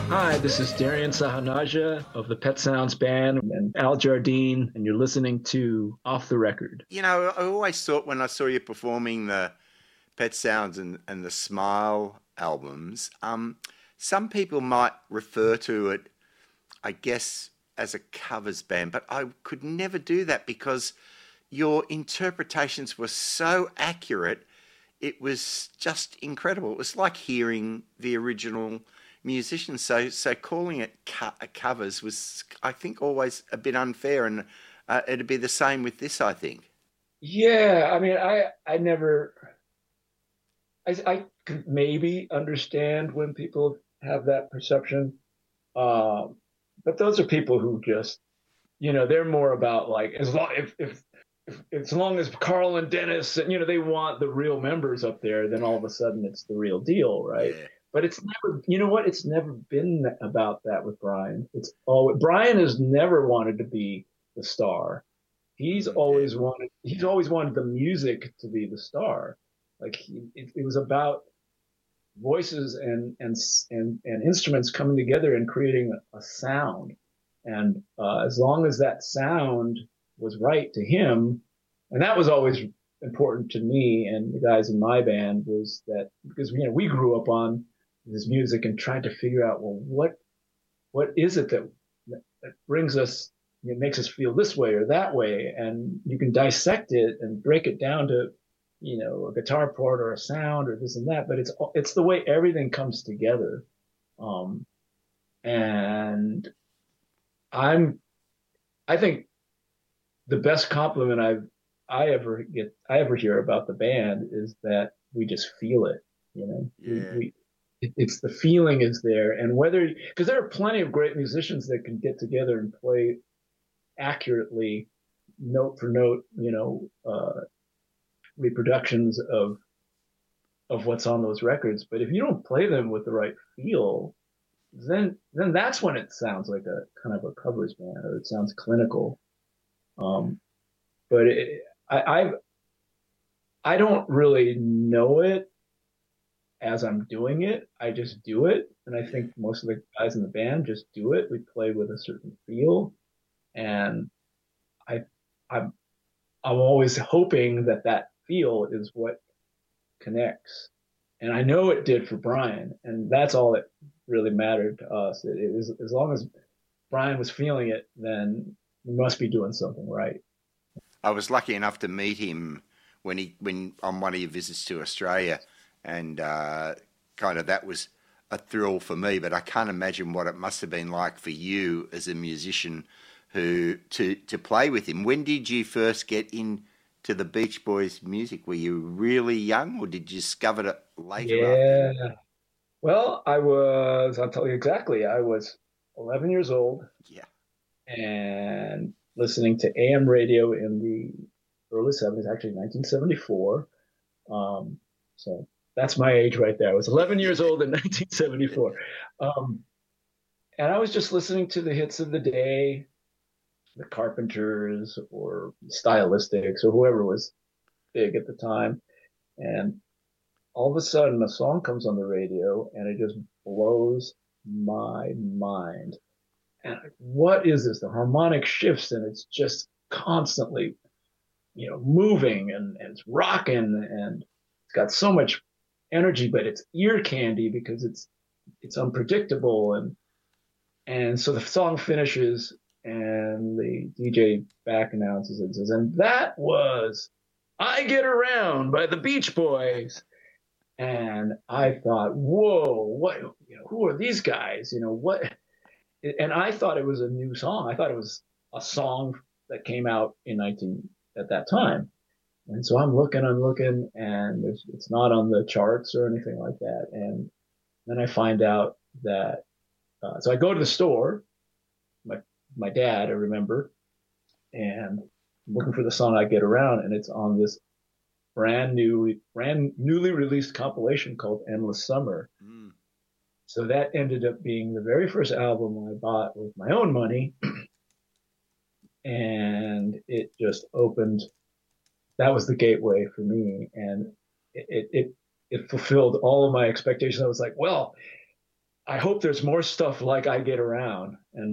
Hi, this is Darian Sahanaja of the Pet Sounds Band and Al Jardine, and you're listening to Off the Record. I always thought when I saw you performing the Pet Sounds and the Smile albums, some people might refer to it, I guess, as a covers band, but I could never do that because your interpretations were so accurate. It was just incredible. It was like hearing the original musicians. So calling it covers was, I think, always a bit unfair, and it'd be the same with this, I think. Yeah, I mean, I never, I could maybe understand when people have that perception, um, but those are people who just, they're more about like as long if as long as Carl and Dennis, and they want the real members up there, then all of a sudden it's the real deal, right? Yeah, But it's never, you know what? It's never been about that with Brian. It's all Brian has never wanted to be the star. yeah, He's always wanted the music to be the star. Like it was about voices and instruments coming together and creating a sound. And as long as that sound was right to him, and that was always important to me and the guys in my band, was that because we grew up on this music and tried to figure out, well, what is it that brings us, makes us feel this way or that way, and you can dissect it and break it down to a guitar part or a sound or this and that, but it's the way everything comes together. um and I'm I think the best compliment I ever hear about the band is that we just feel it. You know, yeah. it's the feeling is there, and whether because there are plenty of great musicians that can get together and play accurately, note for note, reproductions of what's on those records. But if you don't play them with the right feel, then that's when it sounds like a kind of a covers band, or it sounds clinical. Um, but I don't really know it as I'm doing it. I just do it, and I Yeah. think most of the guys in the band just do it. We play with a certain feel, and I I'm I'm always hoping that that feel is what connects. And I know it did for Brian, and that's all that really mattered to us. It was as long as Brian was feeling it, then we must be doing something right. I was lucky enough to meet him when on one of your visits to Australia, and kind of that was a thrill for me. But I can't imagine what it must have been like for you as a musician who to play with him. When did you first get into the Beach Boys music? Were you really young, or did you discover it later after you? Yeah. Well, I'll tell you exactly, I was 11 years old Yeah, and listening to AM radio in the early 70s, actually 1974. Um, so that's my age right there. I was 11 years yeah, old in 1974. Um, and I was just listening to the hits of the day, the Carpenters or Stylistics or whoever was big at the time. And all of a sudden, a song comes on the radio and it just blows my mind. And what is this? The harmonic shifts and it's just constantly, moving and it's rocking and it's got so much energy, but it's ear candy because it's unpredictable. And so the song finishes and the DJ back announces it and says, and that was I Get Around by the Beach Boys. And I thought, whoa, what, who are these guys? What? And I thought it was a new song. I thought it was a song that came out in 19 at that time. And so I'm looking, and it's not on the charts or anything like that. And then I find out that, so I go to the store, my my dad, I remember, and I'm looking for the song I Get Around, and it's on this brand newly released compilation called Endless Summer. mm, So that ended up being the very first album I bought with my own money, and it just opened. That was the gateway for me, and it fulfilled all of my expectations. I was like, well, I hope there's more stuff like I Get Around, and